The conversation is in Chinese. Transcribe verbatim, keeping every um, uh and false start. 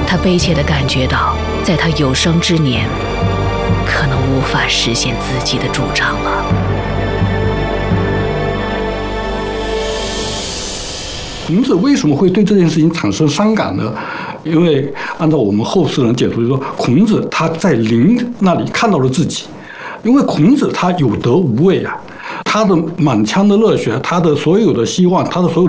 他悲切地感觉到，在他有生之年，可能无法实现自己的主张了。 孔子为什么会对这件事情产生伤感呢？因为按照我们后世人解读，就是说孔子他在灵那里看到了自己，因为孔子他有德无畏啊，他的满腔的热血，他的所有的希望，他的所有